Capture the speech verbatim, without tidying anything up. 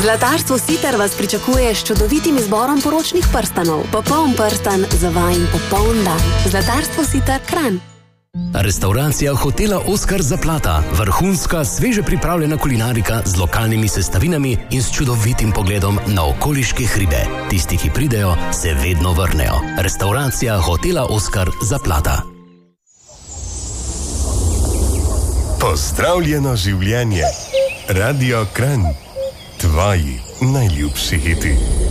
Zlatarstvo Sitar vas pričakuje s čudovitim izborom poročnih prstanov. Popoln prstan za vajin popoln dan. Zlatarstvo Sitar Kranj. Restauracija hotela Oskar Zaplata. Vrhunska, sveže pripravljena kulinarika z lokalnimi sestavinami in s čudovitim pogledom na okoliške hribe. Tisti, ki pridejo, se vedno vrnejo. Restauracija hotela Oskar Zaplata. Pozdravljeno življenje. Radio Kranj. Tvoji najljubši hiti.